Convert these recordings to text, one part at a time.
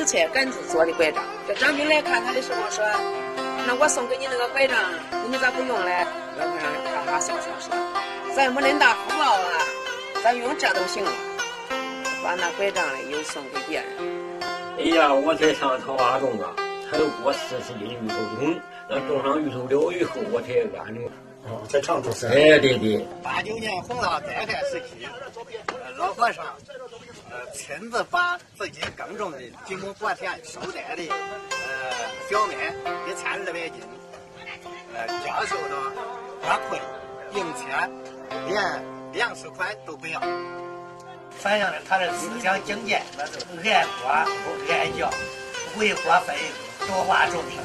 钱杆子做的拐杖。这张兵来看他的时候说：“那我送给你那个拐杖，你咋不用嘞？”老和尚哈哈笑笑说：“咱没恁大福报啊，咱用这都行了。”把那拐杖嘞又送给别人。 哎呀，我在上桃花种啊，才有过40斤芋头种，那种上芋头了以后，我才安定。 哦，在常州是。 哎，对对。 89年洪涝灾害时期，老和尚亲自把自己耕种的几亩薄田收摘的小麦1200斤，交收到花卉，并且连粮食款都不要，反映了他的思想境界，那就是爱国爱教，为国分多花种田。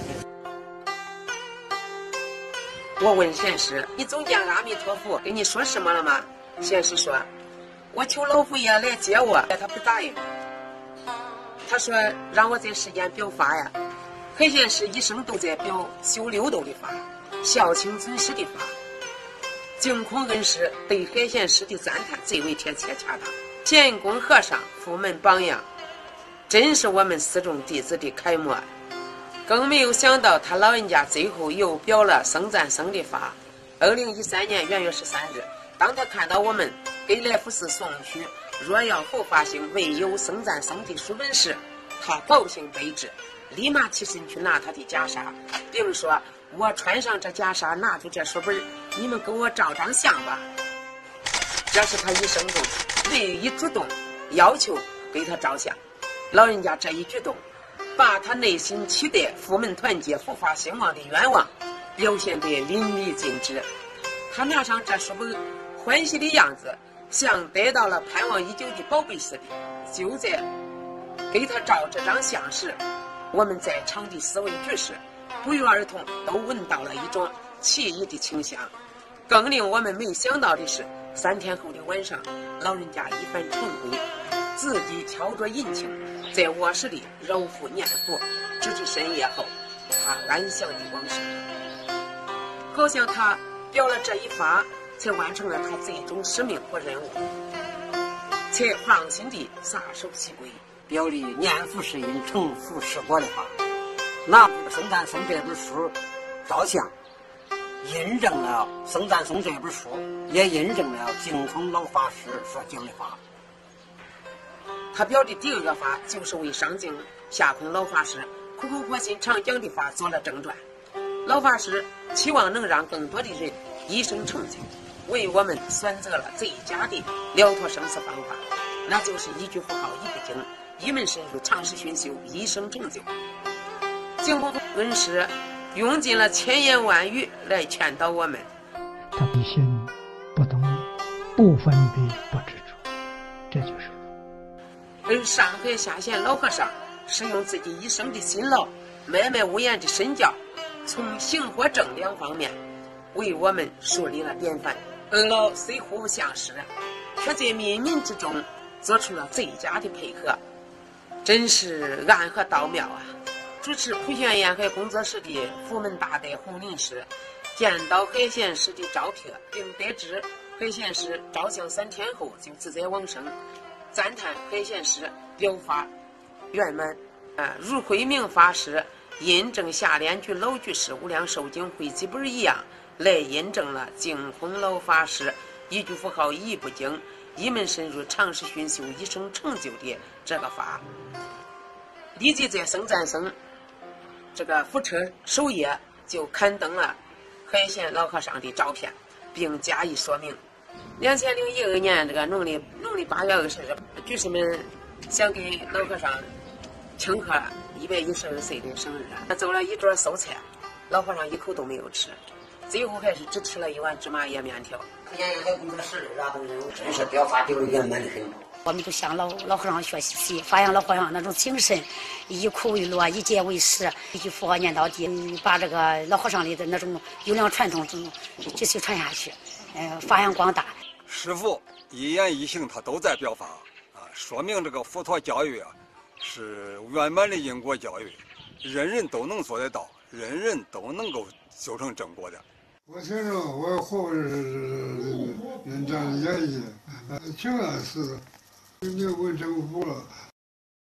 我问贤师：“你总见阿弥陀佛跟你说什么了吗？”贤师说：“我求老佛爷来接我，他不答应。他说让我在世间表法呀。海贤师一生都在表修六斗的法，孝亲尊师的法。净空恩师对海贤师的赞叹最为贴切恰当。乾坤和尚佛门榜样，真是我们四众弟子的楷模。更没有想到他老人家最后又表了僧赞僧的法。2013年元月13日，当他看到我们给来福寺送去若要佛法兴唯有僧赞僧的书本时，他高兴悲之，立马起身去拿他的袈裟，并说：“我穿上这袈裟，拿出这书本，你们给我照张相吧。”这是他一生中唯一主动要求给他照相。老人家这一举动，把他内心期待佛门团结、佛法兴旺的愿望表现得淋漓尽致。他拿上这书本，欢喜的样子像得到了盼望已久的宝贝似的。就在给他照这张相时，我们在场的4位居士不约而同都闻到了一种奇异的清香。更令我们没想到的是，3天后的晚上，老人家一番晨归，自己敲着银磬，在卧室里揉腹念佛，直至深夜后，他安详地往生。好像他表了这一法，才完成了他最终使命和任务，才放心地撒手西归， 表里念佛是因，成佛是果的法。拿《僧赞僧》这本书照相，印证了《僧赞僧》这本书，也印证了净空老法师所讲的法。 他表的第2个法，就是为上净下空老法师苦口婆心常讲的法做了正传。老法师期望能让更多的人一生成就，为我们选择了最佳的了脱生死方法，那就是一句佛号一部经，一门深入，长时熏修，一生成就。净空恩师用尽了千言万语来劝导我们。 他不信不动不分别不执着，这就是而上海下县老和尚是用自己一生的辛劳，脉脉无言的身教，从行和正2方面为我们树立了典范。二老虽互不相识，却在冥冥之中做出了最佳的配合，真是暗合道妙啊！主持普贤沿海工作室的佛门大德洪林师见到海贤师的照片，并得知海贤师照相3天后就自在往生，赞叹海贤师表法圆满，如慧明法师印证下联居老居士无量寿经汇集本一样，来印证了净空老法师一句佛号一部经，一门深入，长时熏修，一生成就的这个法。立即在僧赞僧这个佛车首页就刊登了海贤老和尚的照片，并加以说明。2012年这个农历8月20日，居士们想给老和尚庆贺112岁的生日，他做了一桌素菜，老和尚一口都没有吃，最后还是只吃了1碗芝麻叶面条。 沿海工作室的人真是表法表的圆满的很。 我们就向老和尚学习，发扬老和尚那种精神，以苦为乐，以戒为师，一句佛号念到底，把这个老和尚里的那种优良传统继续传下去，发扬光大。 师父一言一行他都在表法啊，说明这个佛陀教育啊是圆满的因果教育，人人都能做得到，人人都能够修成正果的。 我听着我活着是人家的演绎，挺安实的。你问政府了，